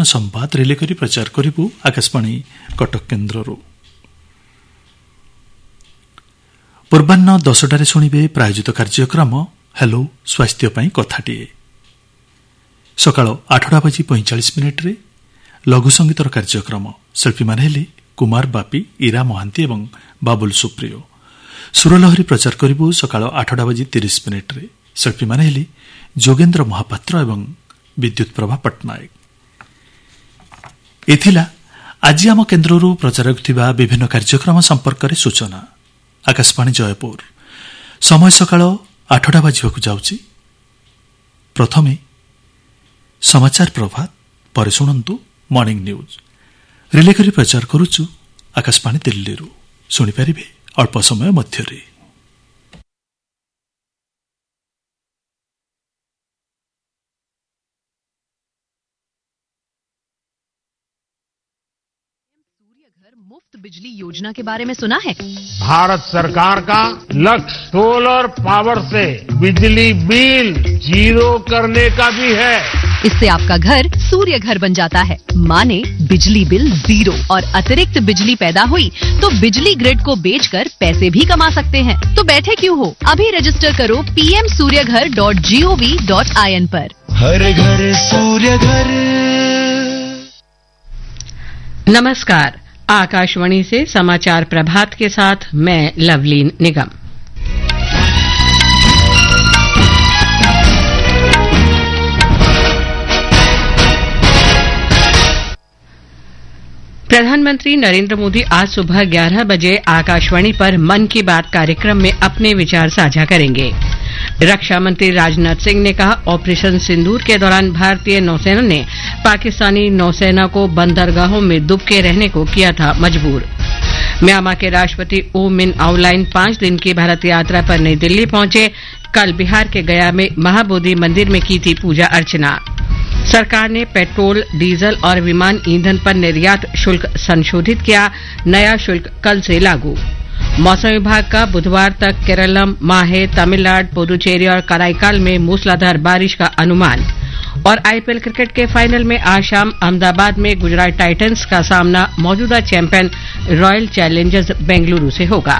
गुरुत्वपूर्ण संवाद रिले करी प्रचार करिबु आकाशवाणी कटक केन्द्ररू। पूर्वाह्न 10टारे शुणिबे प्रायोजित कार्यक्रम हेलो स्वास्थ्य पई कथाटिए। सकाळ 8:45 रे लघु संगीतर कार्यक्रम शिल्पी माने हेले कुमार बापी, इरा महांती एवं बाबुल सुप्रियो। सुरलहरी प्रचार करिबु सकाळ 8:30 रे शिल्पी माने हेले जोगेन्द्र महापात्र एवं विद्युत प्रभा पट्टनायक। एथिला आज आम केन्द्ररू प्रचार होउथिबा विभिन्न कार्यक्रम संपर्क में सूचना। आकाशवाणी जयपुर समय सकाळ 8टा बाजिबाकु जाउछि। प्रथमे समाचार प्रभात, पर शुणंतु मॉर्निंग न्यूज। रिले करी प्रचार करुछु आकाशवाणी दिल्लीरू। सुनि परिबे अल्प समय मध्यरे। मुफ्त बिजली योजना के बारे में सुना है? भारत सरकार का लक्ष्य सोलर पावर से बिजली बिल जीरो करने का भी है। इससे आपका घर सूर्य घर बन जाता है। माने बिजली बिल जीरो और अतिरिक्त बिजली पैदा हुई तो बिजली ग्रिड को बेचकर पैसे भी कमा सकते हैं। तो बैठे क्यों हो, अभी रजिस्टर करो pmsuryaghar.gov.in पर। हर घर सूर्य घर। नमस्कार, आकाशवाणी से समाचार प्रभात के साथ मैं लवलीन निगम। प्रधानमंत्री नरेंद्र मोदी आज सुबह 11 बजे आकाशवाणी पर मन की बात कार्यक्रम में अपने विचार साझा करेंगे। रक्षा मंत्री राजनाथ सिंह ने कहा, ऑपरेशन सिंदूर के दौरान भारतीय नौसेना ने पाकिस्तानी नौसेना को बंदरगाहों में दुबके रहने को किया था मजबूर। म्यांमार के राष्ट्रपति ओ मिन आउलाइन 5 दिन की भारत यात्रा पर नई दिल्ली पहुंचे। कल बिहार के गया में महाबोधि मंदिर में की थी पूजा अर्चना। सरकार ने पेट्रोल, डीजल और विमान ईंधन पर निर्यात शुल्क संशोधित किया। नया शुल्क कल से लागू। मौसम विभाग का बुधवार तक केरलम, माहे, तमिलनाडु, पुदुचेरी और कराईकाल में मूसलाधार बारिश का अनुमान। और आईपीएल क्रिकेट के फाइनल में आज शाम अहमदाबाद में गुजरात टाइटंस का सामना मौजूदा चैंपियन रॉयल चैलेंजर्स बेंगलुरु से होगा।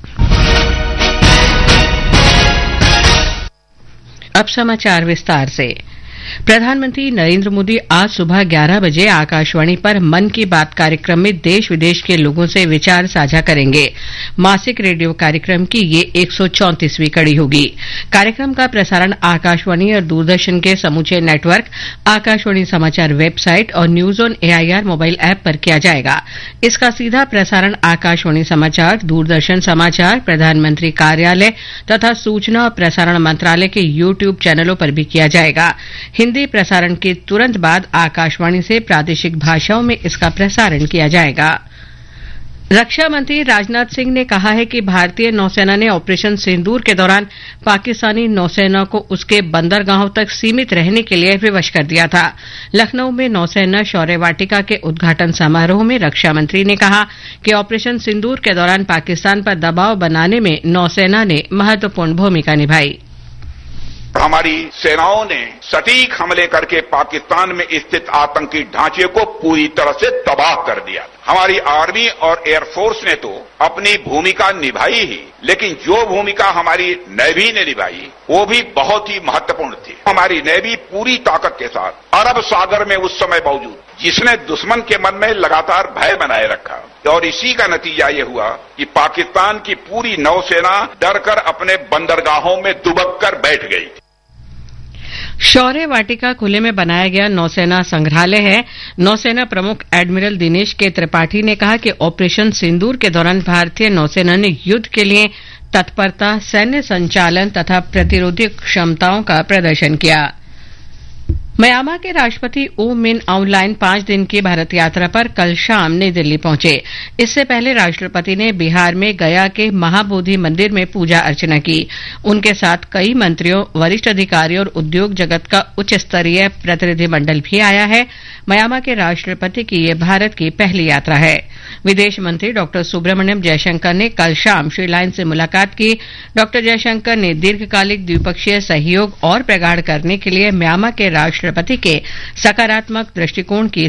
अब समाचार विस्तार से। प्रधानमंत्री नरेंद्र मोदी आज सुबह 11 बजे आकाशवाणी पर मन की बात कार्यक्रम में देश विदेश के लोगों से विचार साझा करेंगे। मासिक रेडियो कार्यक्रम की ये 134वीं कड़ी होगी। कार्यक्रम का प्रसारण आकाशवाणी और दूरदर्शन के समूचे नेटवर्क, आकाशवाणी समाचार वेबसाइट और news on AIR mobile app पर किया जाएगा। इसका सीधा प्रसारण आकाशवाणी समाचार, दूरदर्शन समाचार, प्रधानमंत्री कार्यालय तथा सूचना और प्रसारण मंत्रालय के यूट्यूब चैनलों पर भी किया जाएगा। हिंदी प्रसारण के तुरंत बाद आकाशवाणी से प्रादेशिक भाषाओं में इसका प्रसारण किया जाएगा। रक्षा मंत्री राजनाथ सिंह ने कहा है कि भारतीय नौसेना ने ऑपरेशन सिंदूर के दौरान पाकिस्तानी नौसेना को उसके बंदरगाहों तक सीमित रहने के लिए विवश कर दिया था। लखनऊ में नौसेना शौर्य वाटिका के उद्घाटन समारोह में रक्षा मंत्री ने कहा कि ऑपरेशन सिंदूर के दौरान पाकिस्तान पर दबाव बनाने में नौसेना ने महत्वपूर्ण भूमिका निभाई। हमारी सेनाओं ने सटीक हमले करके पाकिस्तान में स्थित आतंकी ढांचे को पूरी तरह से तबाह कर दिया। हमारी आर्मी और एयरफोर्स ने तो अपनी भूमिका निभाई ही, लेकिन जो भूमिका हमारी नेवी ने निभाई वो भी बहुत ही महत्वपूर्ण थी। हमारी नेवी पूरी ताकत के साथ अरब सागर में उस समय मौजूद, जिसने दुश्मन के मन में लगातार भय बनाए रखा। और इसी का नतीजा ये हुआ कि पाकिस्तान की पूरी नौसेना डरकर अपने बंदरगाहों में दुबक कर बैठ गई। शौर्य वाटिका खुले में बनाया गया नौसेना संग्रहालय है। नौसेना प्रमुख एडमिरल दिनेश के त्रिपाठी ने कहा कि ऑपरेशन सिंदूर के दौरान भारतीय नौसेना ने युद्ध के लिए तत्परता, सैन्य संचालन तथा प्रतिरोधी क्षमताओं का प्रदर्शन किया। म्यांमार के राष्ट्रपति ओ मिन आउलाइन 5 दिन की भारत यात्रा पर कल शाम नई दिल्ली पहुंचे। इससे पहले राष्ट्रपति ने बिहार में गया के महाबोधि मंदिर में पूजा अर्चना की। उनके साथ कई मंत्रियों, वरिष्ठ अधिकारियों और उद्योग जगत का उच्च स्तरीय प्रतिनिधिमंडल भी आया है। म्यांमार के राष्ट्रपति की यह भारत की पहली यात्रा है। विदेश मंत्री डॉक्टर सुब्रमण्यम जयशंकर ने कल शाम श्री लायन से मुलाकात की। डॉक्टर जयशंकर ने दीर्घकालिक द्विपक्षीय सहयोग और प्रगाढ़ करने के लिए म्यांमार के राष्ट्रपति के सकारात्मक दृष्टिकोण की